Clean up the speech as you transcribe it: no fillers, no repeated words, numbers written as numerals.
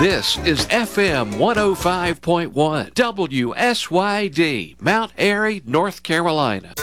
This is FM 105.1 WSYD, Mount Airy, North Carolina.